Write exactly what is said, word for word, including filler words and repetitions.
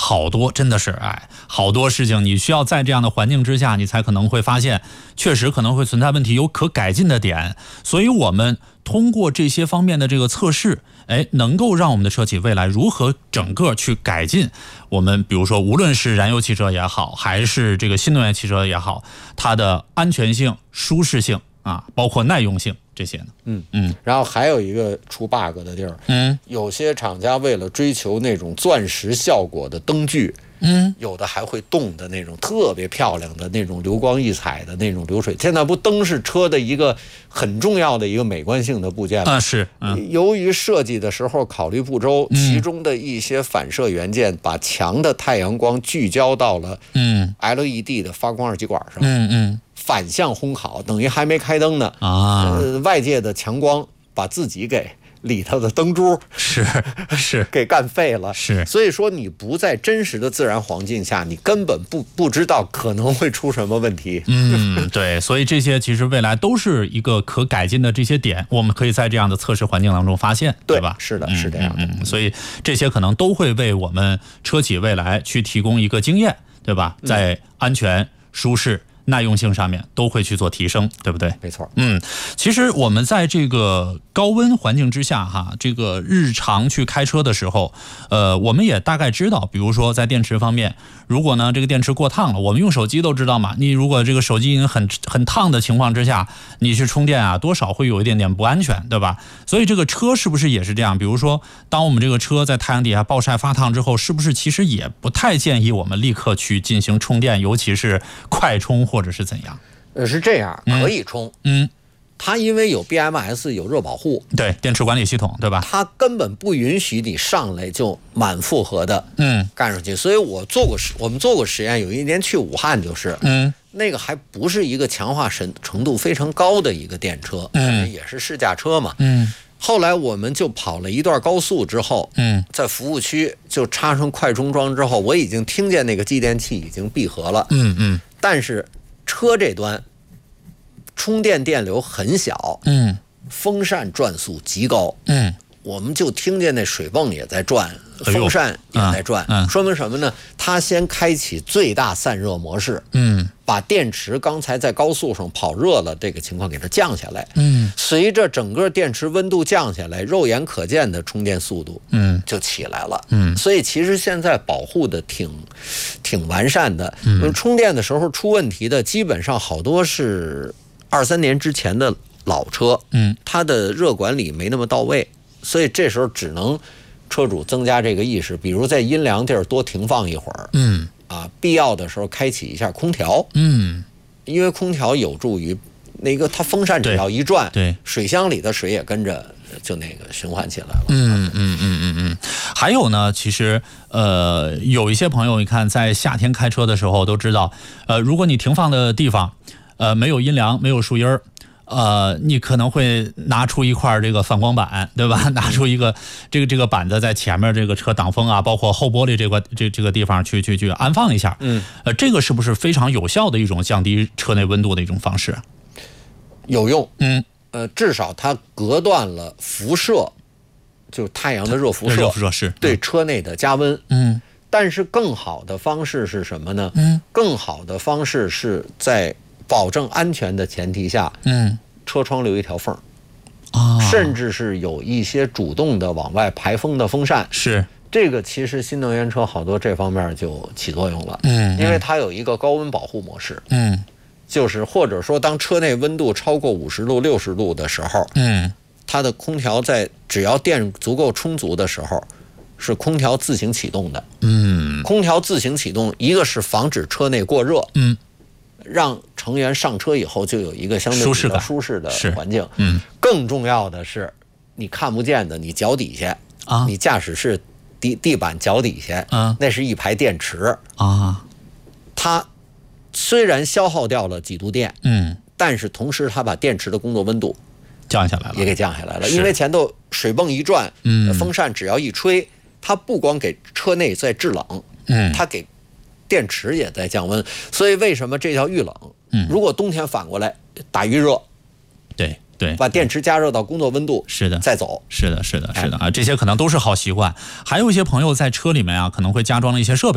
好多，真的是哎，好多事情你需要在这样的环境之下，你才可能会发现，确实可能会存在问题，有可改进的点。所以我们通过这些方面的这个测试，哎，能够让我们的车企未来如何整个去改进我们，比如说无论是燃油汽车也好，还是这个新能源汽车也好，它的安全性、舒适性啊，包括耐用性这些呢。 嗯嗯。然后还有一个出 bug 的地儿，嗯，有些厂家为了追求那种钻石效果的灯具，嗯，有的还会动的那种特别漂亮的那种流光溢彩的那种流水。现在不灯是车的一个很重要的一个美观性的部件吗？ 啊，是。嗯， 由于设计的时候考虑不周，其中的一些反射元件把强的太阳光聚焦到了嗯 L E D 的发光二极管上，嗯嗯，反向烘烤，等于还没开灯呢啊、呃，外界的强光把自己给里头的灯珠是是给干废了， 是， 所以说你不在真实的自然环境下，你根本不不知道可能会出什么问题。 嗯，对，所以这些其实未来都是一个可改进的这些点，我们可以在这样的测试环境当中发现， 对, 对吧？ 是的，是这样的、 嗯嗯。所以这些可能都会为我们车企未来去提供一个经验，对吧？在安全、舒适、耐用性上面都会去做提升，对不对？ 没错。 嗯，其实我们在这个高温环境之下哈，这个日常去开车的时候，呃，我们也大概知道，比如说在电池方面，如果呢这个电池过烫了，我们用手机都知道嘛，你如果这个手机已经很很烫的情况之下，你去充电啊，多少会有一点点不安全，对吧？所以这个车是不是也是这样？比如说，当我们这个车在太阳底下暴晒发烫之后，是不是其实也不太建议我们立刻去进行充电，尤其是快充或者是怎样？ 呃，是这样，可以充，嗯。它因为有 B M S 有热保护， 对电池管理系统，对吧？ 它根本不允许你上来就满负荷的嗯干上去。所以我做过实，我们做过实验，有一年去武汉就是嗯，那个还不是一个强化程程度非常高的一个电车，嗯，也是试驾车嘛，嗯。后来我们就跑了一段高速之后，嗯，在服务区就插上快充桩之后，我已经听见那个继电器已经闭合了，嗯嗯，但是车这端充电电流很小，嗯，风扇转速极高，嗯，我们就听见那水泵也在转，风扇也在转，哎嗯、说明什么呢？它先开启最大散热模式，嗯，把电池刚才在高速上跑热了这个情况给它降下来，嗯，随着整个电池温度降下来，肉眼可见的充电速度，嗯，就起来了，嗯，所以其实现在保护的挺挺完善的，嗯，充电的时候出问题的基本上好多是二三年之前的老车，嗯，它的热管理没那么到位，所以这时候只能车主增加这个意识，比如在阴凉地儿多停放一会儿，嗯，啊，必要的时候开启一下空调，嗯，因为空调有助于那个它风扇只要一转，对，水箱里的水也跟着就那个循环起来了。 嗯嗯嗯嗯嗯。还有呢，其实呃，有一些朋友，你看在夏天开车的时候都知道，呃，如果你停放的地方呃没有阴凉，没有树荫儿。呃，你可能会拿出一块这个反光板，对吧？拿出一个这个这个板子在前面这个车挡风啊，包括后玻璃这块这这个地方去去去安放一下。嗯，呃，这个是不是非常有效的一种降低车内温度的一种方式？ 有用。嗯，呃，至少它隔断了辐射，就是太阳的热辐射， 热辐射是对车内的加温。嗯，但是更好的方式是什么呢？嗯，更好的方式是在保证安全的前提下，嗯，车窗留一条缝，啊，甚至是有一些主动的往外排风的风扇， 是这个其实新能源车好多这方面就起作用了，嗯，因为它有一个高温保护模式，嗯，就是或者说当车内温度超过五十度、六十度的时候，嗯，它的空调在只要电足够充足的时候，是空调自行启动的，嗯，空调自行启动，一个是防止车内过热，嗯。让成员上车以后就有一个相对比较舒适的环境。嗯，更重要的是，你看不见的，你脚底下啊，你驾驶室地地板脚底下，啊，那是一排电池啊。它虽然消耗掉了几度电，嗯，但是同时它把电池的工作温度降下来了， 也给降下来了。因为前头水泵一转，嗯，风扇只要一吹，它不光给车内在制冷，嗯，它给电池也在降温，所以为什么这叫遇冷？嗯，如果冬天反过来打遇热， 对对， 把电池加热到工作温度， 是的， 再走， 是的，是的，是的啊，这些可能都是好习惯。还有一些朋友在车里面啊，可能会加装了一些设备。